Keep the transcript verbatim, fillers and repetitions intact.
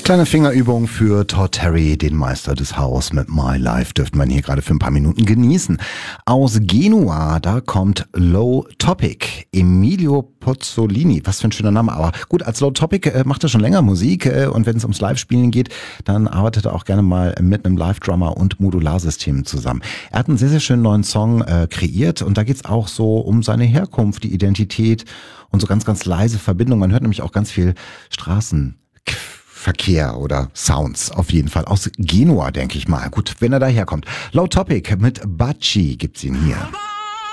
Kleine Fingerübung für Todd Terry, den Meister des House mit My Life, dürfte man hier gerade für ein paar Minuten genießen. Aus Genua, da kommt Low Topic, Emilio Pozzolini, was für ein schöner Name, aber gut, als Low Topic äh, macht er schon länger Musik äh, und wenn es ums Live-Spielen geht, dann arbeitet er auch gerne mal mit einem Live-Drummer und Modularsystem zusammen. Er hat einen sehr, sehr schönen neuen Song äh, kreiert und da geht's auch so um seine Herkunft, die Identität und so ganz, ganz leise Verbindungen. Man hört nämlich auch ganz viel Straßen. Verkehr oder Sounds auf jeden Fall. Aus Genua, denke ich mal. Gut, wenn er daherkommt. Low Topic mit Bacci gibt's ihn hier.